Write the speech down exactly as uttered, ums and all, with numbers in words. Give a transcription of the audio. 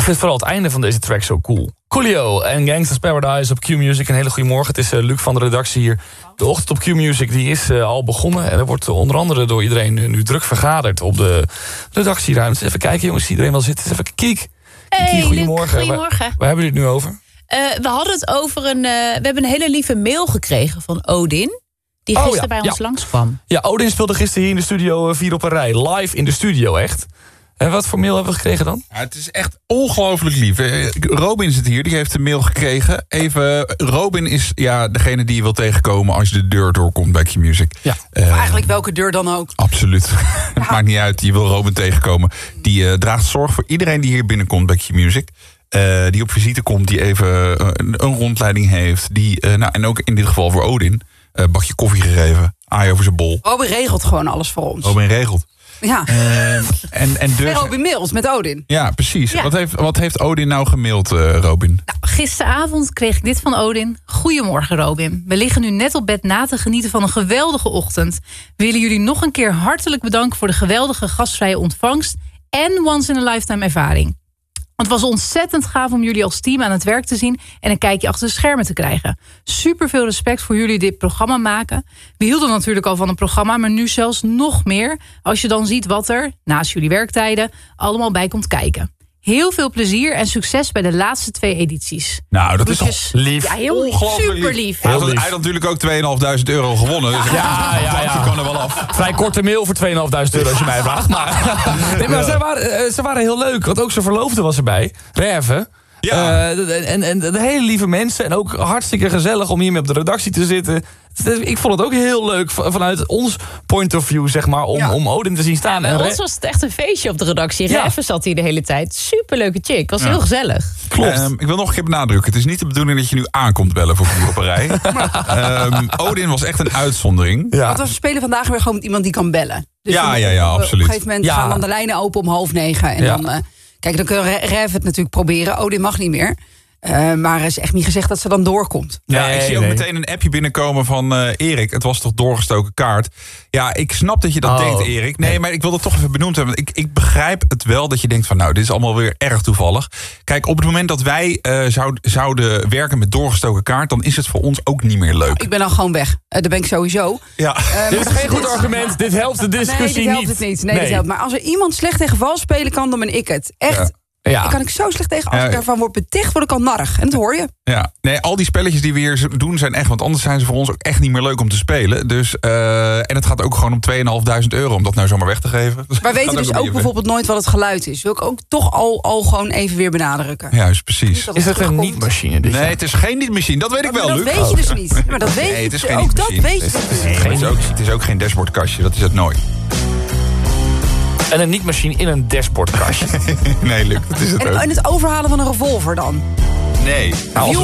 Ik vind vooral het einde van deze track zo cool. Coolio en Gangsta's Paradise op Q-Music. Een hele goede morgen. Het is uh, Luc van de redactie hier. De ochtend op Q-Music die is uh, al begonnen. En er wordt uh, onder andere door iedereen nu, nu druk vergaderd op de redactieruimte. Even kijken jongens, iedereen wel zit. Even kiek. Hey, goedemorgen. Luc, goedemorgen. Waar, waar hebben jullie het nu over? Uh, we hadden het over een... Uh, we hebben een hele lieve mail gekregen van Odin. Die gisteren oh, ja, bij ons ja. langskwam. Ja, Odin speelde gisteren hier in de studio vier op een rij. Live in de studio, echt. En wat voor mail hebben we gekregen dan? Ja, het is echt ongelooflijk lief. Robin zit hier, die heeft een mail gekregen. Even, Robin is ja, degene die je wil tegenkomen als je de deur doorkomt bij Q-Music. Ja. Uh, eigenlijk welke deur dan ook. Absoluut. Ja. Het maakt niet uit, je wil Robin tegenkomen. Die uh, draagt zorg voor iedereen die hier binnenkomt bij Q-Music. Uh, die op visite komt, die even uh, een, een rondleiding heeft. Die, uh, nou, en ook in dit geval voor Odin. Uh, bakje koffie gegeven, aai over zijn bol. Robin regelt gewoon alles voor ons. Robin regelt. Ja. Uh, en, en dus... Robin mailt met Odin. Ja, precies. Ja. Wat, heeft, wat heeft Odin nou gemaild, uh, Robin? Nou, gisteravond kreeg ik dit van Odin. Goedemorgen, Robin. We liggen nu net op bed na te genieten van een geweldige ochtend. We willen jullie nog een keer hartelijk bedanken voor de geweldige gastvrije ontvangst en once in a lifetime ervaring. Het was ontzettend gaaf om jullie als team aan het werk te zien en een kijkje achter de schermen te krijgen. Super veel respect voor jullie dit programma maken. We hielden natuurlijk al van een programma, maar nu zelfs nog meer als je dan ziet wat er, naast jullie werktijden, allemaal bij komt kijken. Heel veel plezier en succes bij de laatste twee edities. Nou, dat Groetjes. Is toch lief. Ja, heel lief. Super lief. Hij had natuurlijk ook tweeënhalfduizend euro gewonnen. Dus ja, ja, ja. kan er wel af. Vrij korte mail voor tweeënhalfduizend euro als je mij vraagt. Maar, nee, maar ze, waren, ze waren heel leuk. Want ook zijn verloofde was erbij. Rêve. Ja. Uh, en, en de hele lieve mensen. En ook hartstikke gezellig om hiermee op de redactie te zitten. Ik vond het ook heel leuk vanuit ons point of view, zeg maar, om, ja. om Odin te zien staan. Ja, en ons was het echt een feestje op de redactie. Ja. Rêve zat hier de hele tijd. Superleuke chick. Was ja. heel gezellig. Klopt. Um, ik wil nog een keer benadrukken. Het is niet de bedoeling dat je nu aankomt bellen voor vier op een rij. um, Odin was echt een uitzondering. Ja. Want we spelen vandaag weer gewoon met iemand die kan bellen. Dus ja, ja, ja, absoluut. Op een gegeven moment ja. gaan dan de lijnen open om half negen. En ja. dan, uh, kijk, dan kunnen Rêve het natuurlijk proberen. Odin mag niet meer. Uh, maar er is echt niet gezegd dat ze dan doorkomt. Ja, nee, ik zie nee. ook meteen een appje binnenkomen van uh, Erik. Het was toch doorgestoken kaart. Ja, ik snap dat je dat oh. denkt, Erik. Nee, maar ik wil dat toch even benoemd hebben. Ik, ik begrijp het wel dat je denkt van, nou, dit is allemaal weer erg toevallig. Kijk, op het moment dat wij uh, zou, zouden werken met doorgestoken kaart, dan is het voor ons ook niet meer leuk. Nou, ik ben dan gewoon weg. Uh, daar ben ik sowieso. Ja. Uh, dit is geen goed argument. Dit helpt de discussie niet. Nee, dit helpt niet. het niet. Nee, nee. dit helpt. Maar als er iemand slecht tegen vals spelen kan, dan ben ik het. Echt. Ja. Ja. Ik kan ik zo slecht tegen. Als ik ervan word beticht, word ik al narrig. En dat hoor je. Ja, nee, al die spelletjes die we hier doen zijn echt... want anders zijn ze voor ons ook echt niet meer leuk om te spelen. Dus, uh, en het gaat ook gewoon om tweeënhalfduizend euro... om dat nou zomaar weg te geven. Wij weten dus ook bijvoorbeeld nooit wat het geluid is. Wil ik ook toch al, al gewoon even weer benadrukken. Juist, precies. Is het een niet-machine? Nee, het is geen niet-machine. Dat weet ik wel, dat Luc. Dat weet je dus niet. Maar dat weet nee, het is je. geen Ook dat weet je. Nee, het, is ook, het is ook geen dashboardkastje. Dat is het nooit. En een niet-machine in een dashboardkastje. Nee, Luc, dat is het en, ook. En het overhalen van een revolver dan? Nee. Nou,